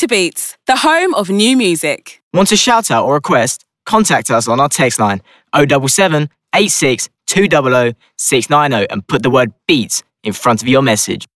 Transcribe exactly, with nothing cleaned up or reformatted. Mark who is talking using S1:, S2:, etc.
S1: to Beats, the home of new music.
S2: Want a shout out or request? Contact us on our text line oh seven seven, eight six two zero zero, six nine zero and put the word Beats in front of your message.